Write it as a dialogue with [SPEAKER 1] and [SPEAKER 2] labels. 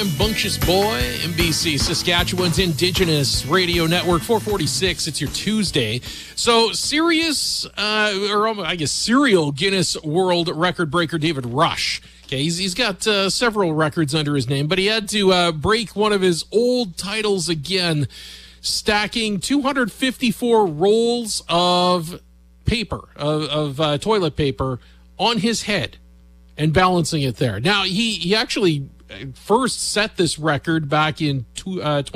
[SPEAKER 1] Rambunctious Boy, NBC, Saskatchewan's Indigenous Radio Network, 446. It's your Tuesday. So, serial Guinness World Record breaker David Rush. Okay, he's got several records under his name, but he had to break one of his old titles again, stacking 254 rolls of paper, of toilet paper, on his head and balancing it there. Now, he actually first set this record back in